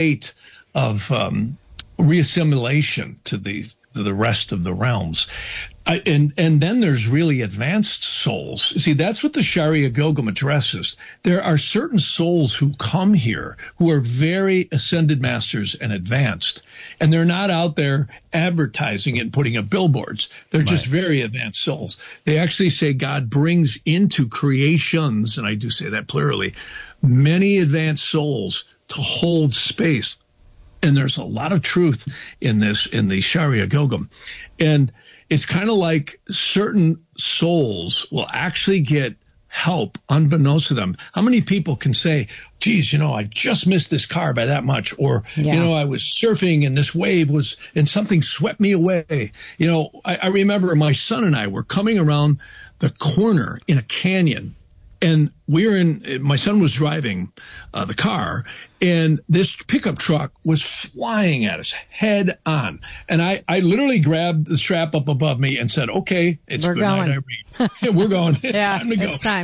state of reassimilation to the rest of the realms. And then there's really advanced souls. See, that's what the Sharia Gogam addresses. There are certain souls who come here who are very ascended masters and advanced, and they're not out there advertising it and putting up billboards. They're just very advanced souls. They actually say God brings into creations, and I do say that plurally, many advanced souls to hold space. And there's a lot of truth in this, in the Sharia Gogam. And it's kind of like certain souls will actually get help unbeknownst to them. How many people can say, geez, I just missed this car by that much, or, I was surfing and this wave and something swept me away. I remember my son and I were coming around the corner in a canyon, and my son was driving the car, and this pickup truck was flying at us head on. And I literally grabbed the strap up above me and said, okay, it's we're good going. night, Irene. We're going. It's time to go. It's time.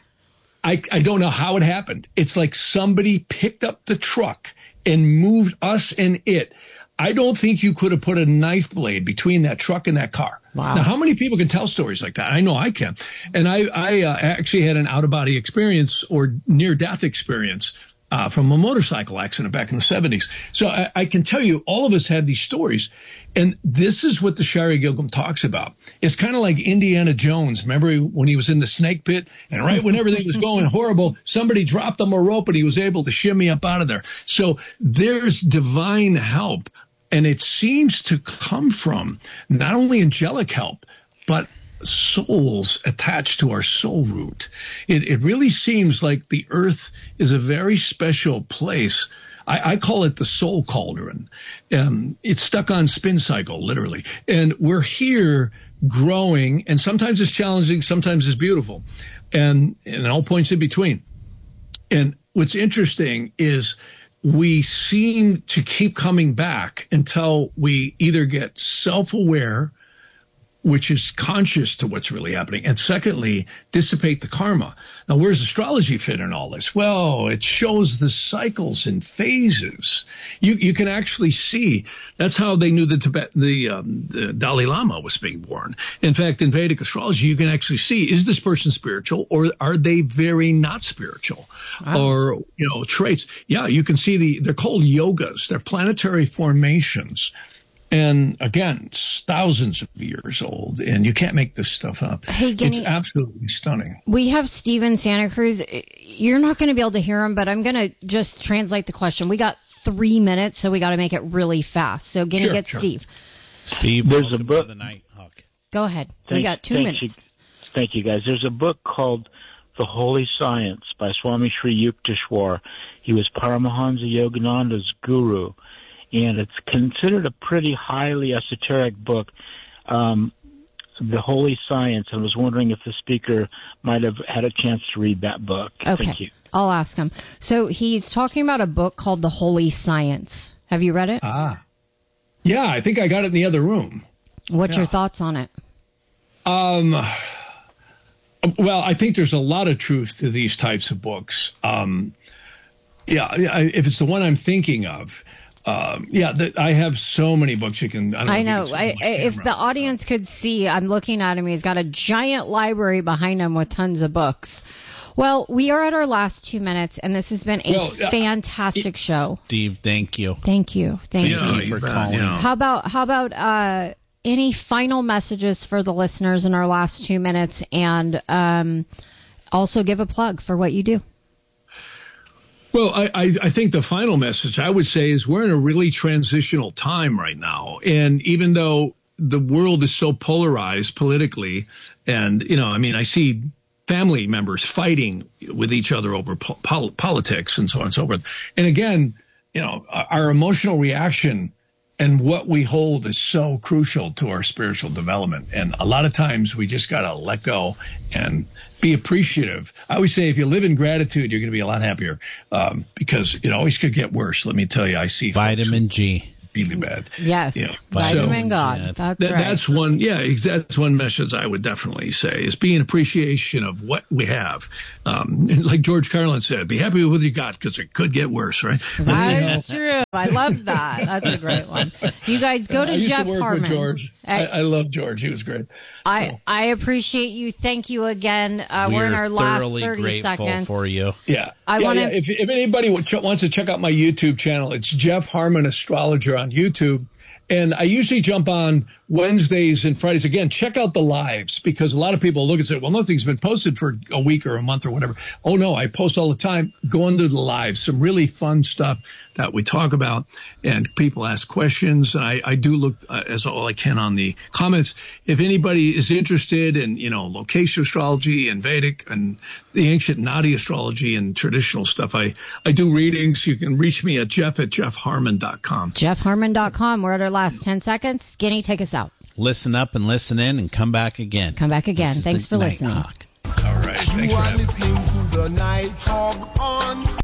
I don't know how it happened. It's like somebody picked up the truck and moved us and it. I don't think you could have put a knife blade between that truck and that car. Wow. Now, how many people can tell stories like that? I know I can. And I actually had an out-of-body experience or near-death experience from a motorcycle accident back in the 70s. So I can tell you, all of us had these stories. And this is what the Sharia Gogam talks about. It's kind of like Indiana Jones. Remember when he was in the snake pit? And right when everything was going horrible, somebody dropped him a rope and he was able to shimmy up out of there. So there's divine help. And it seems to come from not only angelic help, but souls attached to our soul root. It really seems like the earth is a very special place. I call it the soul cauldron. It's stuck on spin cycle, literally. And we're here growing, and sometimes it's challenging, sometimes it's beautiful, and all points in between. And what's interesting is we seem to keep coming back until we either get self-aware, which is conscious to what's really happening, and secondly, dissipate the karma. Now, where's astrology fit in all this? Well, it shows the cycles and phases. You can actually see. That's how they knew the Dalai Lama was being born. In fact, in Vedic astrology, you can actually see, is this person spiritual, or are they very not spiritual? Wow. Or, traits. Yeah, you can see they're called yogas. They're planetary formations. And again, it's thousands of years old, and you can't make this stuff up. Hey, it's absolutely stunning. We have Steve in Santa Cruz. You're not going to be able to hear him, but I'm going to just translate the question. We got 3 minutes, so we got to make it really fast. So going to get Steve. Steve, there's a book. The night, Huck. Go ahead. We got 2 minutes. Thank you, guys. There's a book called The Holy Science by Swami Sri Yukteswar. He was Paramahansa Yogananda's guru. And it's considered a pretty highly esoteric book, The Holy Science. I was wondering if the speaker might have had a chance to read that book. Okay. Thank you. I'll ask him. So he's talking about a book called The Holy Science. Have you read it? Yeah, I think I got it in the other room. What's your thoughts on it? Well, I think there's a lot of truth to these types of books. If it's the one I'm thinking of, I have so many books you can. I know. If the audience could see, I'm looking at him. He's got a giant library behind him with tons of books. Well, we are at our last 2 minutes, and this has been a fantastic show. Steve, thank you. Thank you for calling. Yeah. How about any final messages for the listeners in our last 2 minutes, and also give a plug for what you do? Well, I think the final message I would say is we're in a really transitional time right now. And even though the world is so polarized politically, and, I see family members fighting with each other over politics and so on and so forth. And again, our emotional reaction and what we hold is so crucial to our spiritual development. And a lot of times we just got to let go and be appreciative. I always say if you live in gratitude, you're going to be a lot happier because it always could get worse. Let me tell you, I see Vitamin G. Really bad. Yes. Vitamin God. That's right. That's one. Yeah, that's one message I would definitely say is be in appreciation of what we have. Like George Carlin said, be happy with what you got because it could get worse, right? That's true. love that. That's a great one. You guys go to Jeff Harmon. With George. I love George. He was great. I appreciate you. Thank you again. We're in our last 30 seconds. For you. Yeah. If anybody wants to check out my YouTube channel, it's Jeff Harmon Astrologer on YouTube. And I usually jump on Wednesdays and Fridays. Again, check out the lives, because a lot of people look and say, well, nothing's been posted for a week or a month or whatever. Oh, no, I post all the time. Go into the lives. Some really fun stuff that we talk about, and people ask questions. And I do look as all I can on the comments. If anybody is interested in, location astrology and Vedic and the ancient Nadi astrology and traditional stuff, I do readings. You can reach me at jeff@jeffharmon.com. jeffharmon.com. We're at our last 10 seconds. Skinny, take us out. Listen up and listen in and come back again. Come back again. Thanks for listening. All right. Thanks for having me. You are listening to the Night Talk on.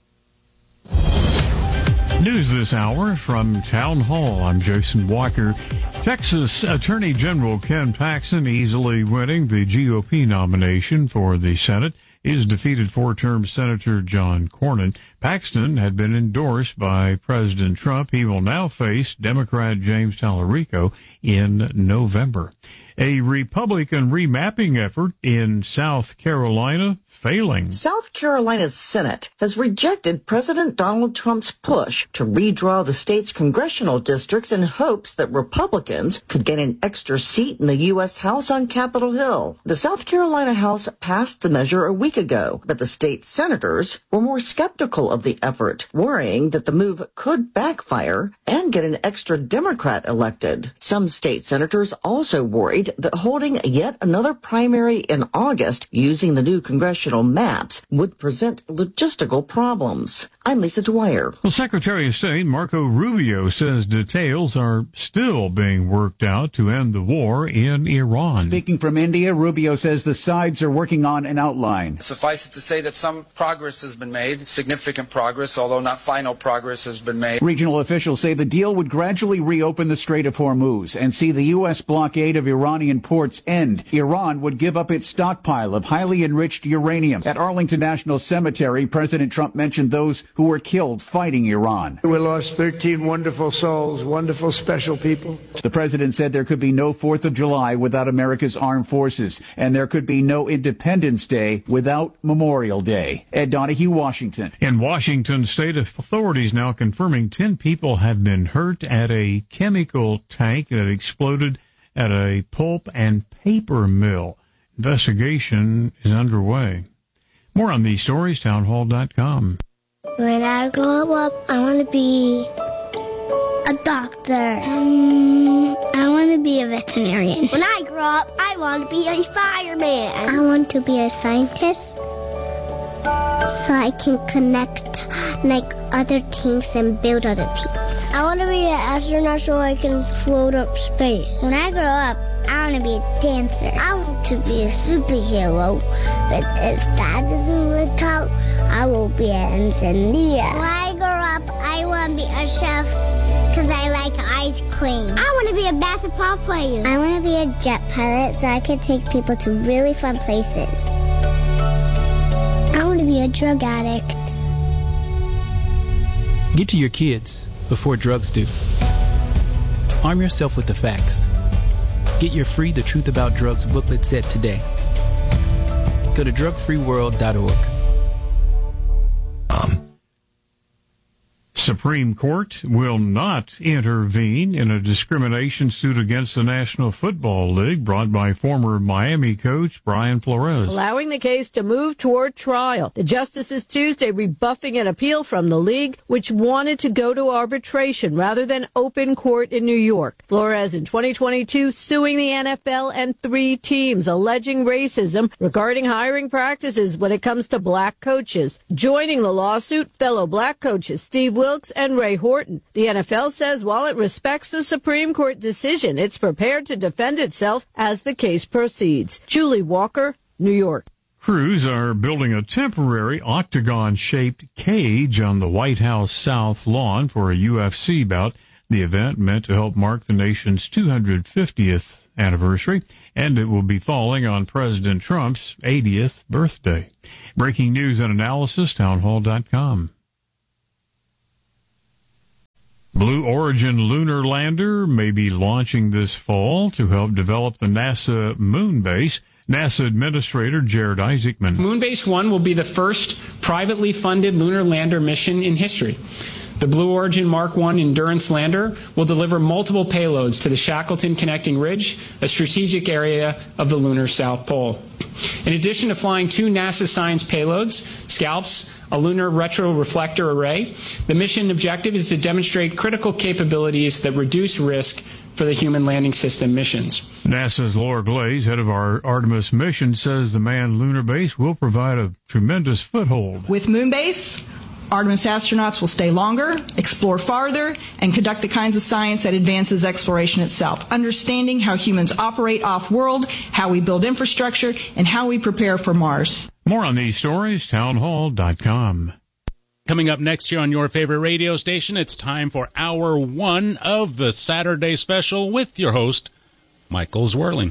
News this hour from Town Hall. I'm Jason Walker. Texas Attorney General Ken Paxton easily winning the GOP nomination for the Senate. Is defeated four-term Senator John Cornyn. Paxton had been endorsed by President Trump. He will now face Democrat James Tallarico in November. A Republican remapping effort in South Carolina failing. South Carolina's Senate has rejected President Donald Trump's push to redraw the state's congressional districts in hopes that Republicans could get an extra seat in the U.S. House on Capitol Hill. The South Carolina House passed the measure a week ago, but the state senators were more skeptical of the effort, worrying that the move could backfire and get an extra Democrat elected. Some state senators also worried that holding yet another primary in August using the new congressional maps would present logistical problems. I'm Lisa Dwyer. Well, Secretary of State Marco Rubio says details are still being worked out to end the war in Iran. Speaking from India, Rubio says the sides are working on an outline. Suffice it to say that some progress has been made, significant progress, although not final progress has been made. Regional officials say the deal would gradually reopen the Strait of Hormuz and see the U.S. blockade of Iranian ports end. Iran would give up its stockpile of highly enriched uranium. At Arlington National Cemetery, President Trump mentioned those who were killed fighting Iran. We lost 13 wonderful souls, wonderful, special people. The president said there could be no 4th of July without America's armed forces, and there could be no Independence Day without Memorial Day. Ed Donahue, Washington. In Washington, state authorities now confirming 10 people have been hurt at a chemical tank that exploded at a pulp and paper mill. Investigation is underway. More on these stories, townhall.com. When I grow up, I want to be a doctor. I want to be a veterinarian. When I grow up, I want to be a fireman. I want to be a scientist so I can connect like other things and build other things. I want to be an astronaut so I can float up space. When I grow up, I want to be a dancer. I want to be a superhero. But if that doesn't work out, I will be an engineer. When I grow up, I want to be a chef because I like ice cream. I want to be a basketball player. I want to be a jet pilot so I can take people to really fun places. I want to be a drug addict. Get to your kids before drugs do. Arm yourself with the facts. Get your free The Truth About Drugs booklet set today. Go to drugfreeworld.org. Supreme Court will not intervene in a discrimination suit against the National Football League brought by former Miami coach Brian Flores. Allowing the case to move toward trial. The justices Tuesday rebuffing an appeal from the league, which wanted to go to arbitration rather than open court in New York. Flores in 2022 suing the NFL and 3 teams, alleging racism regarding hiring practices when it comes to black coaches. Joining the lawsuit, fellow black coaches Steve Wilkes and Ray Horton. The NFL says while it respects the Supreme Court decision, it's prepared to defend itself as the case proceeds. Julie Walker, New York. Crews are building a temporary octagon-shaped cage on the White House South lawn for a UFC bout. The event meant to help mark the nation's 250th anniversary, and it will be falling on President Trump's 80th birthday. Breaking news and analysis, townhall.com. Blue Origin lunar lander may be launching this fall to help develop the NASA moon base. NASA Administrator Jared Isaacman. Moonbase 1 will be the first privately funded lunar lander mission in history. The Blue Origin Mark 1 Endurance lander will deliver multiple payloads to the Shackleton Connecting Ridge, a strategic area of the lunar South Pole. In addition to flying 2 NASA science payloads, SCALPs, a lunar retroreflector array, the mission objective is to demonstrate critical capabilities that reduce risk for the human landing system missions. NASA's Laura Glaze, head of our Artemis mission, says the manned lunar base will provide a tremendous foothold. With Moonbase, Artemis astronauts will stay longer, explore farther, and conduct the kinds of science that advances exploration itself, understanding how humans operate off-world, how we build infrastructure, and how we prepare for Mars. More on these stories, townhall.com. Coming up next year on your favorite radio station, it's time for Hour 1 of the Saturday Special with your host, Michael Zwirling.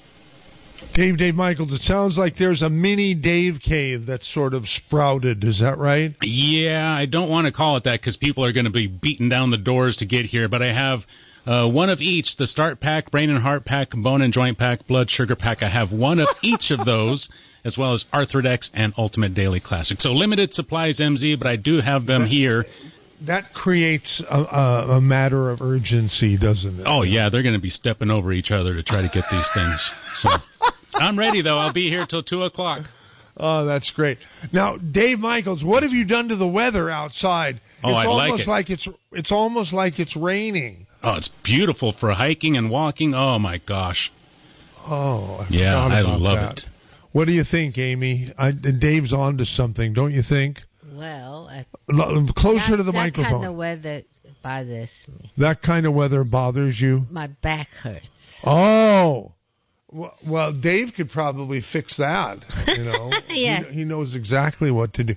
Dave Michaels, it sounds like there's a mini Dave cave that's sort of sprouted. Is that right? Yeah, I don't want to call it that because people are going to be beating down the doors to get here, but I have one of each, the Start Pack, Brain and Heart Pack, Bone and Joint Pack, Blood Sugar Pack. I have one of each of those, as well as Arthrodex and Ultimate Daily Classic. So limited supplies, MZ, but I do have them here. That creates a matter of urgency, doesn't it? Oh, yeah, they're going to be stepping over each other to try to get these things. So I'm ready, though. I'll be here till 2 o'clock. Oh, that's great. Now, Dave Michaels, what have you done to the weather outside? Oh, I like it. It's almost like it's raining. Oh, it's beautiful for hiking and walking. Oh, my gosh. Oh, I love it. What do you think, Amy? Dave's on to something, don't you think? Well, closer to the microphone. That kind of weather bothers me. That kind of weather bothers you? My back hurts. Oh. Well, Dave could probably fix that, you know. Yeah. He knows exactly what to do.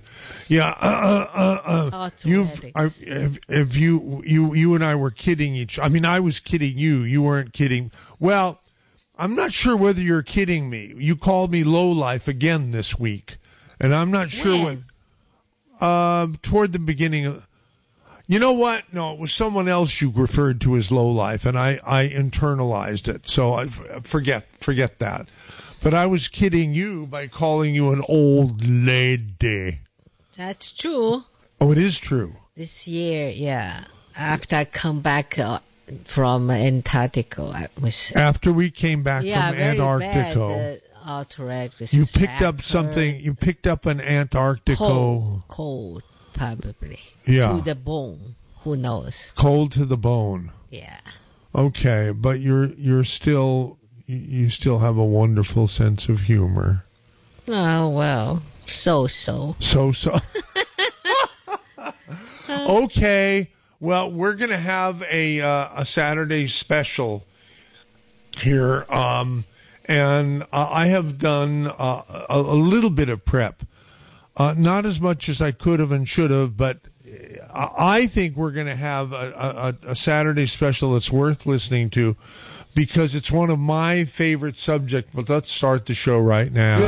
Yeah. You and I were kidding I was kidding you. You weren't kidding. Well, I'm not sure whether you're kidding me. You called me lowlife again this week, and I'm not sure when. Toward the beginning of, you know what? No, it was someone else you referred to as lowlife, and I internalized it. So I forget that. But I was kidding you by calling you an old lady. That's true. Oh, it is true. This year, yeah. After I come back from Antarctica, after we came back from Antarctica. Bad, you picked up something. You picked up an Antarctica. Cold, probably. Yeah. To the bone. Who knows? Cold to the bone. Yeah. Okay, but you still have a wonderful sense of humor. Oh well, so. Okay. Well, we're gonna have a Saturday special here. And I have done a little bit of prep. Not as much as I could have and should have, but I think we're going to have a Saturday special that's worth listening to because it's one of my favorite subjects. But let's start the show right now.